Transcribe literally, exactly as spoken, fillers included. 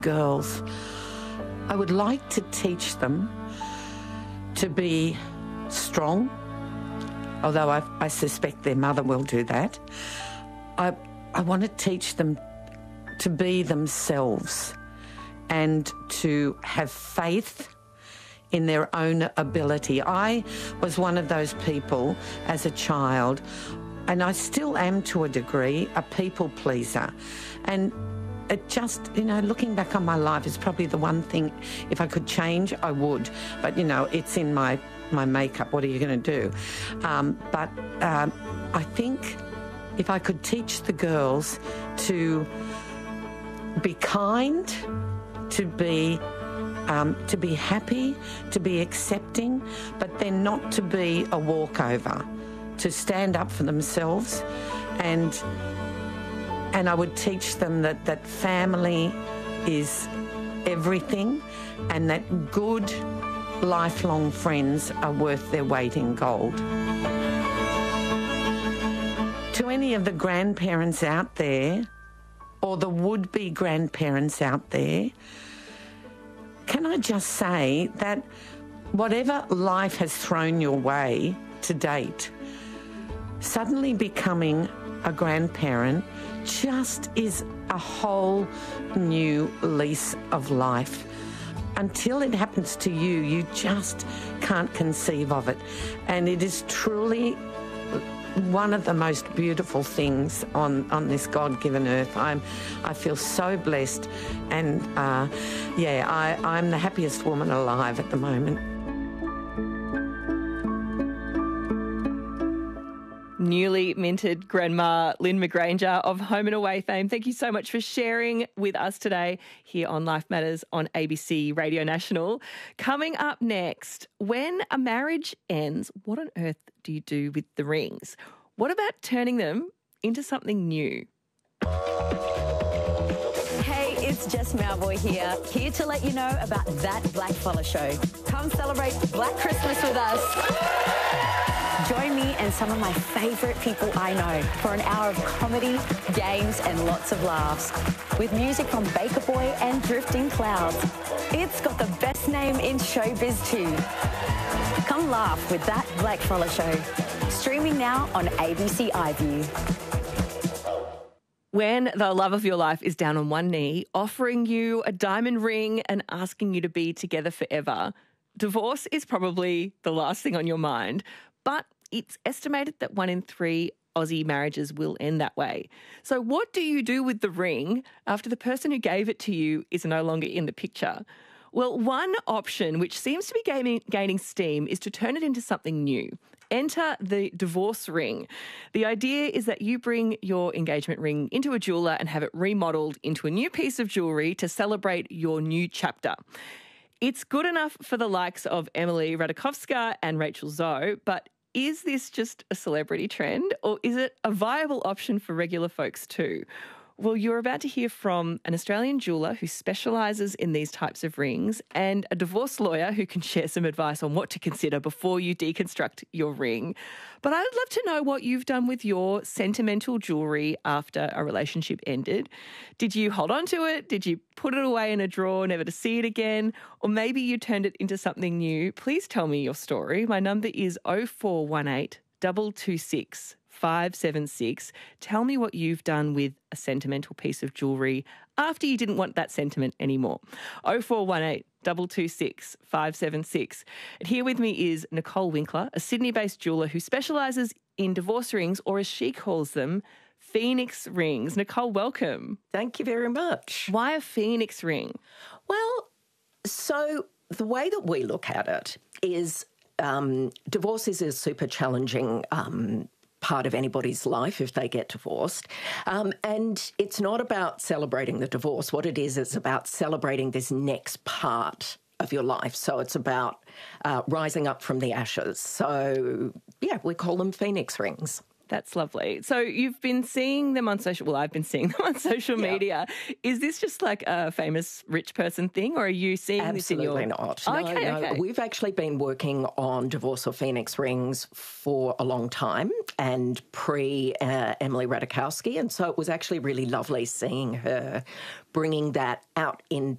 girls, I would like to teach them to be strong, although I, I suspect their mother will do that. I, I want to teach them to be themselves and to have faith in their own ability. I was one of those people as a child, and I still am to a degree, a people pleaser. And it just, you know, looking back on my life is probably the one thing, if I could change, I would. But, you know, it's in my, my makeup. What are you going to do? Um, but um, I think if I could teach the girls to be kind, to be um, to be happy, to be accepting, but then not to be a walkover, to stand up for themselves, and and I would teach them that, that family is everything, and that good lifelong friends are worth their weight in gold. To any of the grandparents out there, or the would-be grandparents out there, can I just say that whatever life has thrown your way to date, suddenly becoming a grandparent just is a whole new lease of life. Until it happens to you, you just can't conceive of it. And it is truly one of the most beautiful things on, on this God-given earth. I'm, I feel so blessed, and uh, yeah, I, I'm the happiest woman alive at the moment. Newly minted Grandma Lynn McGranger of Home and Away fame, thank you so much for sharing with us today here on Life Matters on A B C Radio National. Coming up next, when a marriage ends, what on earth do you do with the rings? What about turning them into something new? Hey, it's Jess Mauboy here, here to let you know about That Blackfella Show. Come celebrate Black Christmas with us. Join me and some of my favourite people I know for an hour of comedy, games and lots of laughs, with music from Baker Boy and Drifting Clouds. It's got the best name in showbiz too. Come laugh with That Blackfella Show. Streaming now on A B C iView. When the love of your life is down on one knee, offering you a diamond ring and asking you to be together forever, divorce is probably the last thing on your mind. But it's estimated that one in three Aussie marriages will end that way. So what do you do with the ring after the person who gave it to you is no longer in the picture? Well, one option which seems to be gaining, gaining steam is to turn it into something new. Enter the divorce ring. The idea is that you bring your engagement ring into a jeweller and have it remodelled into a new piece of jewellery to celebrate your new chapter. It's good enough for the likes of Emily Ratajkowska and Rachel Zoe, but is this just a celebrity trend, or is it a viable option for regular folks too? Well, you're about to hear from an Australian jeweller who specialises in these types of rings and a divorce lawyer who can share some advice on what to consider before you deconstruct your ring. But I'd love to know what you've done with your sentimental jewellery after a relationship ended. Did you hold on to it? Did you put it away in a drawer, never to see it again? Or maybe you turned it into something new? Please tell me your story. My number is oh four one eight, two two six, five seven six. Tell me what you've done with a sentimental piece of jewellery after you didn't want that sentiment anymore. oh four one eight, two two six, five seven six. And here with me is Nicole Winkler, a Sydney-based jeweller who specialises in divorce rings, or as she calls them, Phoenix rings. Nicole, welcome. Thank you very much. Why a Phoenix ring? Well, so the way that we look at it is um, divorce is a super challenging um part of anybody's life if they get divorced. Um, and it's not about celebrating the divorce. What it is, it's about celebrating this next part of your life. So it's about uh, rising up from the ashes. So, yeah, we call them Phoenix rings. That's lovely. So you've been seeing them on social, well, I've been seeing them on social Yeah. media. Is this just like a famous rich person thing, or are you seeing Absolutely this in your... not. Oh, No, okay, no. okay. We've actually been working on Divorce or Phoenix Rings for a long time, and pre uh, Emily Ratajkowski, and so it was actually really lovely seeing her bringing that out into